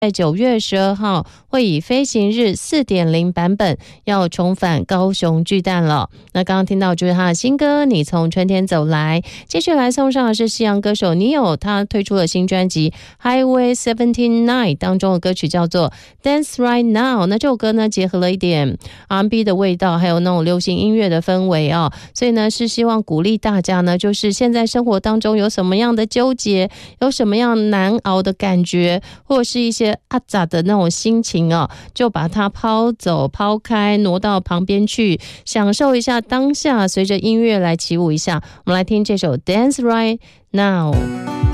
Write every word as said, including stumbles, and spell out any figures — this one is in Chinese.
在九月十二号会以飞行日 四点零 版本要重返高雄巨蛋了。那刚刚听到就是他的新歌《你从春天走来》，继续来送上的是西洋歌手 Neo， 他推出了新专辑 Highway 七十九当中的歌曲叫做 Dance Right Now。 那这首歌呢结合了一点 R and B 的味道，还有那种流行音乐的氛围啊，所以呢是希望鼓励大家呢，就是现在生活当中有什么样的纠结，有什么样难熬的感觉，或者是一些阿杂的那种心情啊，就把它抛走抛开，挪到旁边去，享受一下当下，随着音乐来起舞一下。我们来听这首 Dance Right Now。